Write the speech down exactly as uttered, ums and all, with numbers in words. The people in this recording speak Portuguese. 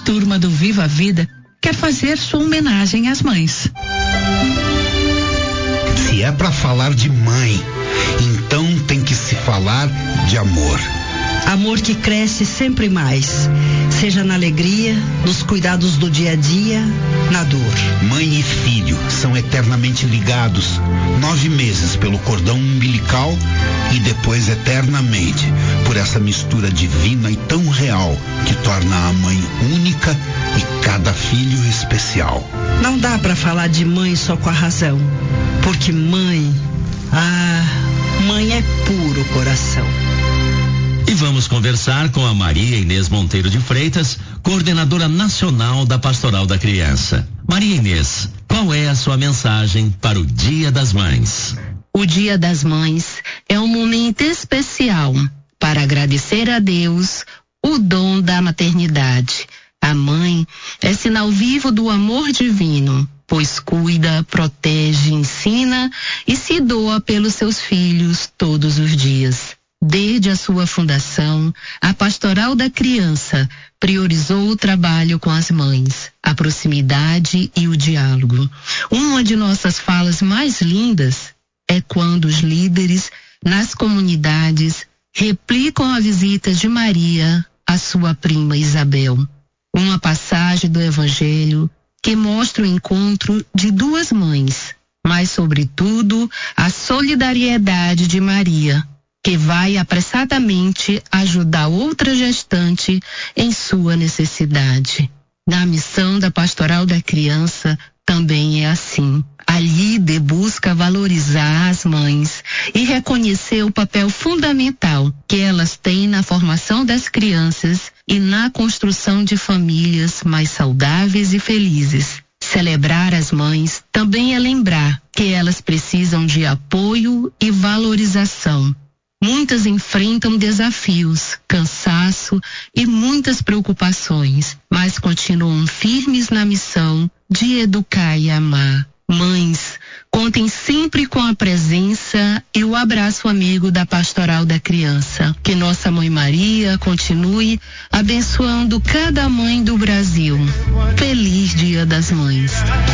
turma do Viva a Vida quer fazer sua homenagem às mães. Se é para falar de mãe, então tem que se falar de amor. Amor que cresce sempre mais, seja na alegria, nos cuidados do dia a dia, na dor. Mãe e filho são eternamente ligados, nove meses pelo cordão umbilical e depois eternamente por essa mistura divina e tão real que torna a mãe única e cada filho especial. Não dá para falar de mãe só com a razão, porque mãe, ah, mãe é puro coração. E vamos conversar com a Maria Inês Monteiro de Freitas, coordenadora nacional da Pastoral da Criança. Maria Inês, qual é a sua mensagem para o Dia das Mães? O Dia das Mães é um momento especial para agradecer a Deus o dom da maternidade. A mãe é sinal vivo do amor divino, pois cuida, protege, ensina e se doa pelos seus filhos todos os dias. Desde a sua fundação, a Pastoral da Criança priorizou o trabalho com as mães, a proximidade e o diálogo. Uma de nossas falas mais lindas é quando os líderes nas comunidades replicam a visita de Maria à sua prima Isabel. Uma passagem do Evangelho que mostra o encontro de duas mães, mas, sobretudo, a solidariedade de Maria, que vai apressadamente ajudar outra gestante em sua necessidade. Na missão da Pastoral da Criança também é assim. A líder busca valorizar as mães e reconhecer o papel fundamental que elas têm na formação das crianças e na construção de famílias mais saudáveis e felizes. Celebrar as mães também é lembrar que elas precisam de apoio e valorização. Muitas enfrentam desafios, cansaço e muitas preocupações, mas continuam firmes na missão de educar e amar. Mães, contem sempre com a presença e o abraço amigo da Pastoral da Criança. Que nossa Mãe Maria continue abençoando cada mãe do Brasil. Feliz Dia das Mães.